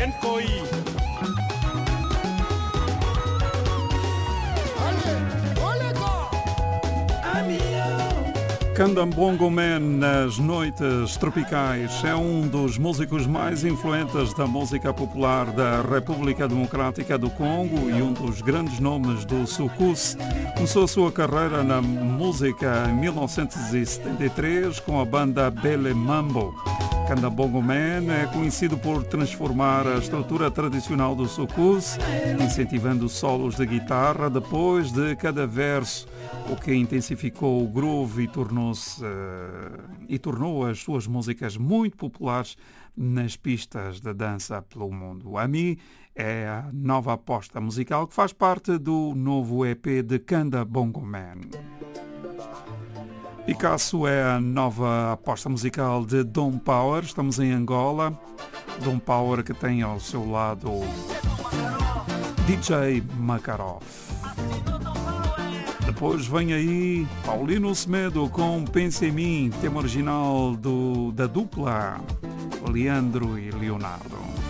Candambongo Man nas noites tropicais é um dos músicos mais influentes da música popular da República Democrática do Congo e um dos grandes nomes do soukous. Começou a sua carreira na música em 1973 com a banda Bele Mambo. Candambongo Man é conhecido por transformar a estrutura tradicional do soukous, incentivando solos de guitarra depois de cada verso, o que intensificou o groove e tornou as suas músicas muito populares nas pistas de dança pelo mundo. Ami é a nova aposta musical que faz parte do novo EP de Candambongo Man. Picasso é a nova aposta musical de Dom Power. Estamos em Angola. Dom Power que tem ao seu lado DJ Makarov. Depois vem aí Paulino Semedo com Pensa em Mim, tema original da dupla Leandro e Leonardo.